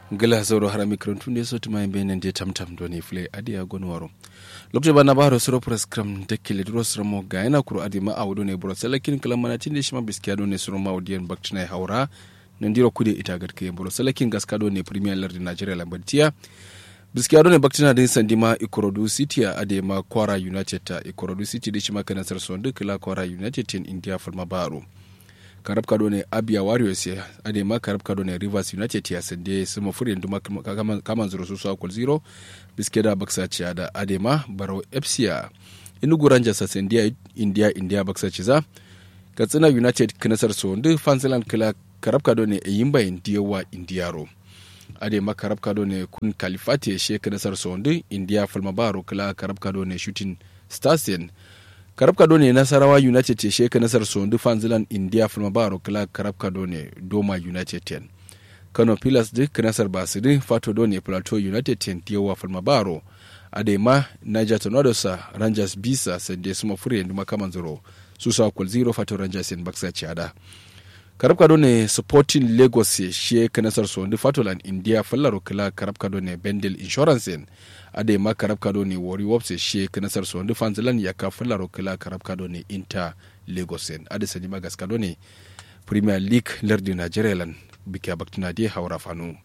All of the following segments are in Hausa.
gala zauro harami krantun de so tuma benen de tamtam do ne fle adi agonwaro lokto bana baro soro prescram de kile dro sromo gaina kuro adi ma awdo ne bro salakin kalamana tinde shima biskiado ne soro mawdiyan baktina haura nandiro kude ita gadke bro salakin gaskado ne premier lardi nigeria lambatia biskiado ne baktina din sandima ikorodu city a ade ma kwara united ta ikorodu city de shima kana sar sonde kila kwara united in india falma baro karab kado ne abia warriors ya ade ma karab kado ne rivers united ya sande su mafurin duma kaman zuru su akul 0 biskeda baksa ciya da ade ma barau fc ya inugu rangers sa sande india baksa ciza katsina united kanasar sonde fansilan kila karab kado ne yimba indiyawa indiyaro ade ma karab kado ne kun kalifati she kanasar sonde india falmabaro kila karab kado ne shooting stars karab kado ne nasarawa united ce sheka nasar sondu fanzilan india filmabaro kila karab kado ne doma united ten kano pillars duk nasar basiri fato do ne plateau united ten diyawa filmabaro adema niger tornadoes rangers bisa sande suma fure nduma kaman zero susa kwal 0 fato rangers in baksa ciada karab kado ne sporting lagos sheka nasar sondu fatoland india fallaro kila karab kado ne bendel insurance ade ma karab kado ne wari wopse she kanasar so ndu fanzalan ya ka fularo kala karab kado ne inter lagosen ade sani magas kado ne premier league lardi nigeria lan bika baktina de haura fanu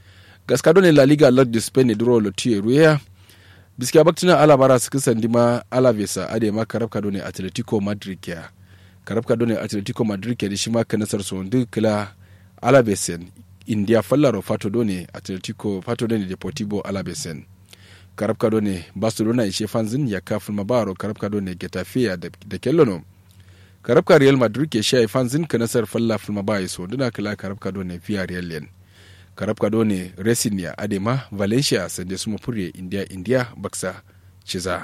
gas kado ne la liga lardi spain duro lotie ruya biska baktina ala bara su sandi ma alavesa ade ma karab kado ne atletico madrid ya karab kado ne atletico madrid ya shi ma kanasar so ndu kala alavesen india fallaro fato do ne atletico fato do ne deportivo alavesen karab kado ne barcelona ishe fanzin ya kafin mabaro karab kado ne getafe da kellono karab ka real madrid ke shi fanzin ka nasar falla fil mabai so duna kala karab kado ne villarreal len karab kado ne racing ya adema valencia sande suma fure india baksa ciza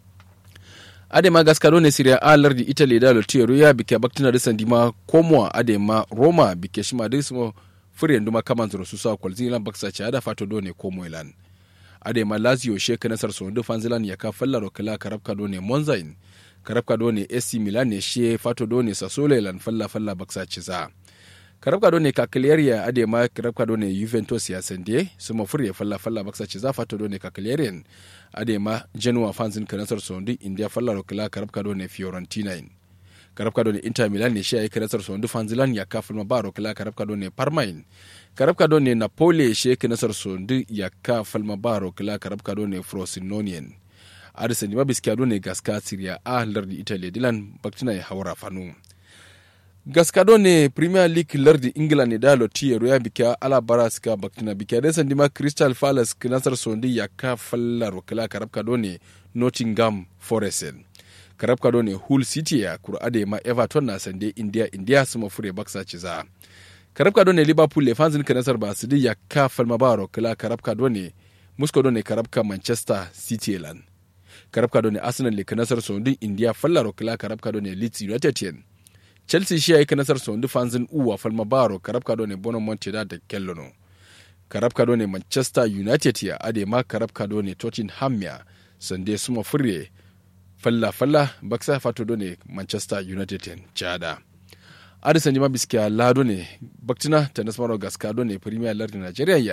adema gaskado ne Serie A lardi Italy da lotiero ya bike baktina risan dima komwa adema Roma bike shima dismo fure nduma kamanzuro susa kwalzina baksa ciada fato do ne komo ilan adema lazio sheka nasar sondu fanzilan ya ka fallaro kala karab kado ne monzain karab kado ne AC Milan ne she fato do ne Sassuolo lan falla baksa ciza karab kado ne Cagliari adema karab kado ne Juventus ya sande suma fure falla baksa ciza fato do ne Cagliari adema Genoa fanzin kanasar sondu India fallaro kala karab kado ne Fiorentina karab kado ne Inter Milan ne she kanasar sondu fanzilan ya ka falma baro kala karab kado ne Parma karab kado ne Napoli sheke nasar sondu ya ka falma baro kila karab kado ne Frosinone adisa ma biskado ne gaska Serie A lardi Italy dilan baktina ya haura fanu gaskado ne Premier League lardi England ne da lotiero ya bika ala baraska baktina bika da sandima Crystal Palace kinasar sondu ya ka fallaro kila karab kado ne Nottingham Forest karab kado ne Hull City ya kurade ma Everton na sande India suma fure baksa ciza karab kado ne Liverpool le fanzin kanasar ba su ya ka falma baro kala karab kado ne Moscow ne karab ka Manchester City lan karab kado ne Arsenal le kanasar sondin India fallaro kala karab kado ne Leeds United Chelsea shi yayi kanasar sondin fanzin uwa falma baro karab kado ne Bournemouth da kellono karab kado ne Manchester United ya ade ma karab kado ne Tottenham ya sande suma fure falla baksa fato do ne Manchester United chada adisa njima biskiya lado ne baktina ta nasmaro gaska do ne premier lardi Nigeria ya